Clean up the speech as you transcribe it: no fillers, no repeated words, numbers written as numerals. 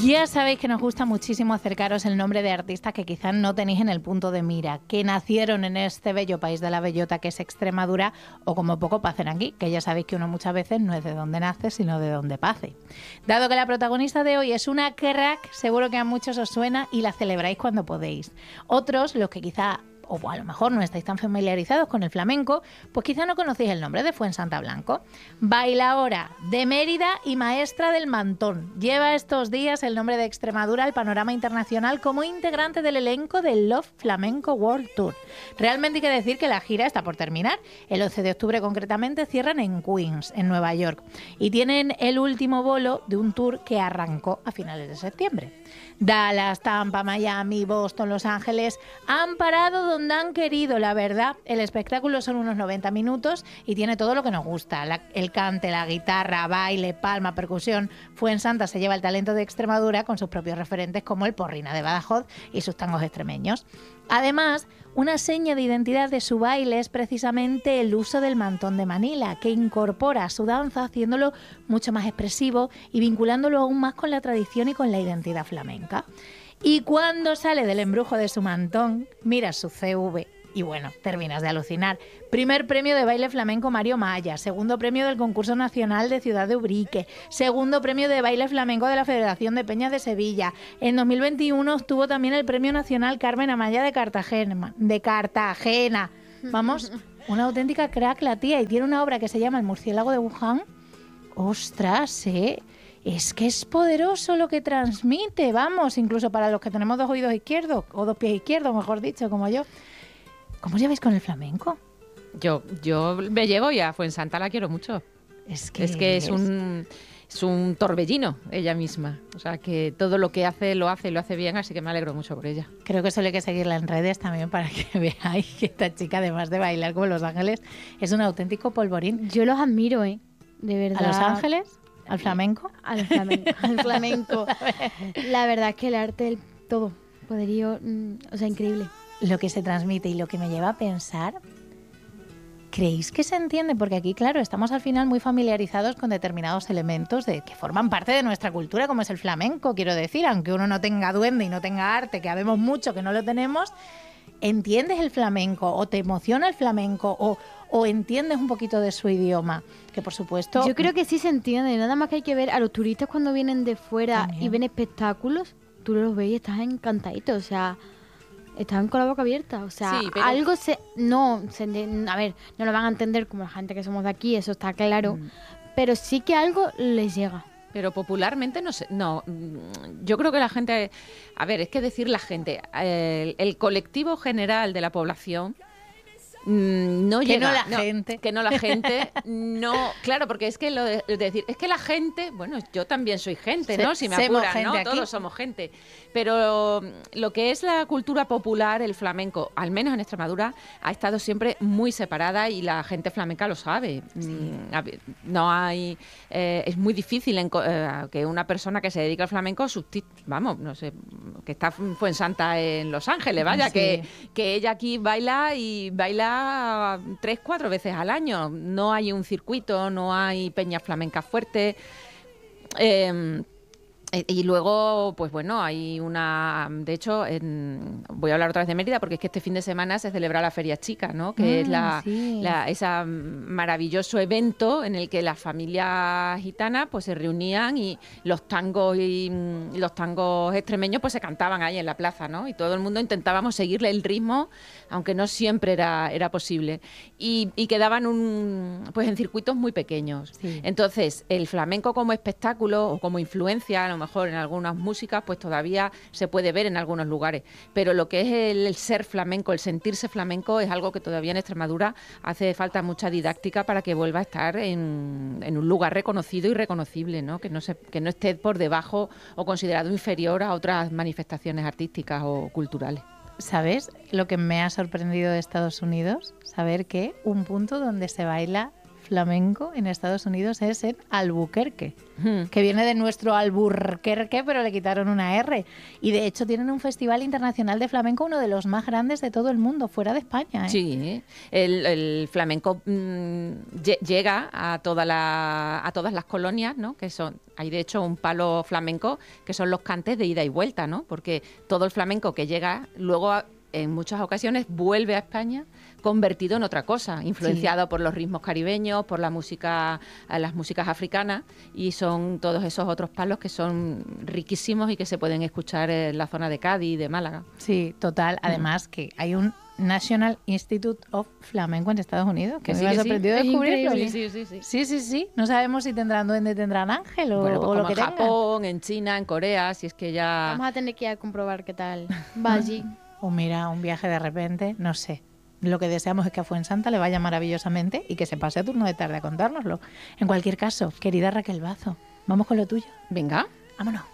Ya sabéis que nos gusta muchísimo acercaros el nombre de artistas que quizás no tenéis en el punto de mira, que nacieron en este bello país de la bellota que es Extremadura, o como poco pacen aquí, que ya sabéis que uno muchas veces no es de donde nace, sino de donde pase. Dado que la protagonista de hoy es una crack, seguro que a muchos os suena y la celebráis cuando podéis. Otros, los que quizá o a lo mejor no estáis tan familiarizados con el flamenco, pues quizá no conocéis el nombre de Fuensanta Blanco. Bailaora de Mérida y maestra del mantón. Lleva estos días el nombre de Extremadura al panorama internacional como integrante del elenco del Love Flamenco World Tour. Realmente hay que decir que la gira está por terminar. El 11 de octubre concretamente cierran en Queens, en Nueva York, y tienen el último bolo de un tour que arrancó a finales de septiembre. Dallas, Tampa, Miami, Boston, Los Ángeles han parado donde han querido, la verdad. El espectáculo son unos 90 minutos y tiene todo lo que nos gusta. El cante, la guitarra, baile, palma, percusión. Fuensanta se lleva el talento de Extremadura con sus propios referentes como el Porrina de Badajoz y sus tangos extremeños. Además, una seña de identidad de su baile es precisamente el uso del mantón de Manila, que incorpora a su danza haciéndolo mucho más expresivo y vinculándolo aún más con la tradición y con la identidad flamenca. Y cuando sale del embrujo de su mantón, mira su CV y bueno, terminas de alucinar. Primer premio de baile flamenco Mario Maya, segundo premio del concurso nacional de Ciudad de Ubrique, segundo premio de baile flamenco de la Federación de Peñas de Sevilla. En 2021 obtuvo también el premio nacional Carmen Amaya de Cartagena. Vamos, una auténtica crack la tía, y tiene una obra que se llama El murciélago de Wuhan. ¡Ostras, Es que es poderoso lo que transmite, vamos, incluso para los que tenemos dos oídos izquierdos, o dos pies izquierdos, mejor dicho, como yo. ¿Cómo os lleváis con el flamenco? Yo me llevo y a Fuensanta la quiero mucho. Es que es un torbellino ella misma. O sea, que todo lo que hace, lo hace bien, así que me alegro mucho por ella. Creo que solo hay que seguirla en redes también para que veáis que esta chica, además de bailar como Los Ángeles, es un auténtico polvorín. Yo los admiro, de verdad. ¿A Los Ángeles? ¿Al flamenco? Al flamenco. La verdad es que el arte, todo, poderío, o sea, increíble. Lo que se transmite y lo que me lleva a pensar, ¿creéis que se entiende? Porque aquí, claro, estamos al final muy familiarizados con determinados elementos que forman parte de nuestra cultura, como es el flamenco, quiero decir, aunque uno no tenga duende y no tenga arte, que habemos mucho que no lo tenemos, ¿entiendes el flamenco o te emociona el flamenco o entiendes un poquito de su idioma? Que por supuesto... Yo creo que sí se entiende, nada más que hay que ver a los turistas cuando vienen de fuera también. Y ven espectáculos, tú los ves y estás encantadito, o sea... Están con la boca abierta, o sea, sí, pero... algo a ver, no lo van a entender como la gente que somos de aquí, eso está claro, pero sí que algo les llega. Pero popularmente no, yo creo que la gente, a ver, es que decir la gente, el colectivo general de la población no que llega, no la gente. Que no la gente, no, claro, porque es que lo de decir, es que la gente, bueno, yo también soy gente, ¿no? Si me apuran, ¿no? Aquí. Todos somos gente. Pero lo que es la cultura popular, el flamenco, al menos en Extremadura, ha estado siempre muy separada y la gente flamenca lo sabe. Sí. No hay, es muy difícil que una persona que se dedica al flamenco, vamos, no sé, que está Fuensanta en Los Ángeles, vaya, sí. que ella aquí baila 3-4 veces al año. No hay un circuito, no hay peñas flamencas fuertes. Y luego, pues bueno, hay una... De hecho, voy a hablar otra vez de Mérida porque es que este fin de semana se celebra la Feria Chica, ¿no? Que es ese maravilloso evento en el que las familias gitanas pues se reunían y los tangos extremeños pues se cantaban ahí en la plaza, ¿no? Y todo el mundo intentábamos seguirle el ritmo, aunque no siempre era posible. Y quedaban pues en circuitos muy pequeños. Sí. Entonces, el flamenco como espectáculo o como influencia, a lo mejor en algunas músicas, pues todavía se puede ver en algunos lugares. Pero lo que es el ser flamenco, el sentirse flamenco, es algo que todavía en Extremadura hace falta mucha didáctica para que vuelva a estar en un lugar reconocido y reconocible, ¿no? Que no esté por debajo o considerado inferior a otras manifestaciones artísticas o culturales. ¿Sabes lo que me ha sorprendido de Estados Unidos? Saber que un punto donde se baila flamenco en Estados Unidos es en Albuquerque, que viene de nuestro Alburquerque, pero le quitaron una R. Y de hecho tienen un festival internacional de flamenco, uno de los más grandes de todo el mundo, fuera de España. Sí, el flamenco llega a todas las colonias, ¿no? Que son, hay de hecho un palo flamenco que son los cantes de ida y vuelta, ¿no? Porque todo el flamenco que llega luego en muchas ocasiones vuelve a España convertido en otra cosa, influenciado por los ritmos caribeños, por las músicas africanas, y son todos esos otros palos que son riquísimos y que se pueden escuchar en la zona de Cádiz y de Málaga. Sí, total. Además que hay un National Institute of Flamenco en Estados Unidos, que me ha sorprendido descubrirlo. Sí. No sabemos si tendrán duende, tendrán ángel o, bueno, pues o lo como que en Japón, en China, en Corea, si es que ya... Vamos a tener que ir a comprobar qué tal va allí. O mira, un viaje de repente, no sé. Lo que deseamos es que a Fuensanta le vaya maravillosamente y que se pase a turno de tarde a contárnoslo. En cualquier caso, querida Raquel Bazo, vamos con lo tuyo. Venga. Vámonos.